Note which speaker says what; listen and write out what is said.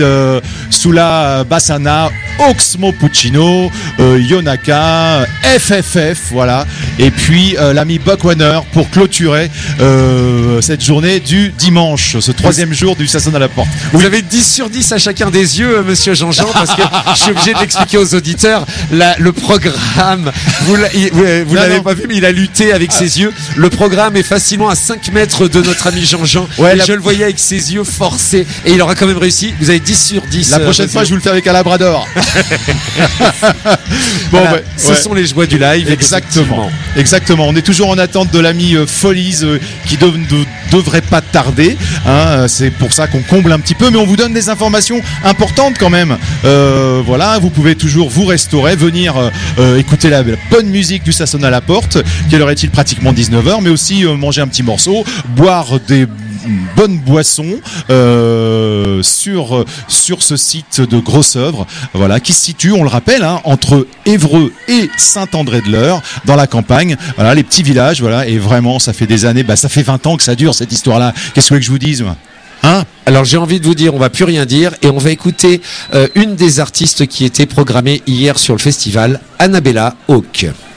Speaker 1: Sula Bassana, Oxmo Puccino, Yonaka, FFF, voilà. Et puis l'ami Buck Warner pour clôturer cette journée du dimanche, ce troisième jour du Ça sonne à la porte.
Speaker 2: Vous avez 10 sur 10 à chacun des yeux, monsieur Jean-Jean, parce que je suis obligé d'expliquer aux auditeurs le programme. Vous l'avez pas vu, mais il a lutté avec ses yeux. Le programme est facilement à 5 mètres de notre ami Jean-Jean. Ouais, je le voyais avec ses yeux forcés et il aura quand même réussi. Vous avez 10 sur 10.
Speaker 1: La prochaine fois, je vous le fais avec un labrador.
Speaker 2: Voilà, ce sont les joies du live.
Speaker 1: Exactement. On est toujours en attente de l'ami Follies qui devrait pas tarder. Hein, c'est pour ça qu'on comble un petit peu, mais on vous donne des informations importantes quand même. Voilà, vous pouvez toujours vous restaurer, venir écouter la bonne musique du Ça sonne à la porte. Quelle heure est-il? Pratiquement 19h, mais aussi manger un petit morceau, boire des bonnes boissons sur ce site de Grosse-Œuvre, voilà, qui se situe, on le rappelle, hein, entre Évreux et Saint-André-de-l'Eure, dans la campagne. Voilà, les petits villages, voilà, et vraiment, ça fait des années, ça fait 20 ans que ça dure cette histoire-là. Qu'est-ce que vous voulez que je vous dise, moi? Hein?
Speaker 2: Alors j'ai envie de vous dire, on va plus rien dire et on va écouter une des artistes qui était programmée hier sur le festival, Annabella Hawke.